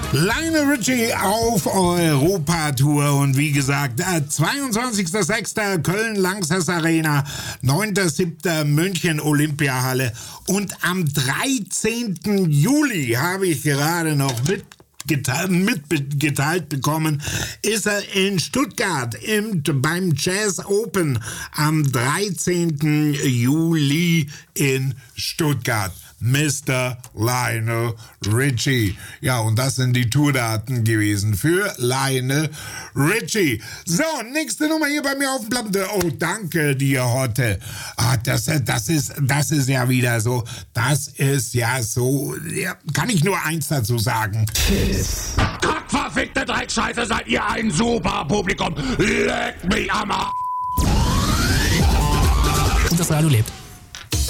Lionel Richie auf Europa-Tour und wie gesagt, 22.06. Köln Lanxess Arena, 9.07. München Olympiahalle und am 13. Juli habe ich gerade noch mitgeteilt bekommen, ist er in Stuttgart beim Jazz Open am 13. Juli in Stuttgart. Mr. Lionel Richie. Ja, und das sind die Tourdaten gewesen für Lionel Richie. So, nächste Nummer hier bei mir auf dem Platte. Oh, danke dir, Hotte. Das ist ja wieder so. Das ist ja so. Ja, kann ich nur eins dazu sagen. Kackverfickte Dreckscheiße, seid ihr ein super Publikum. Leckt mich am Arsch. Und das Radio lebt.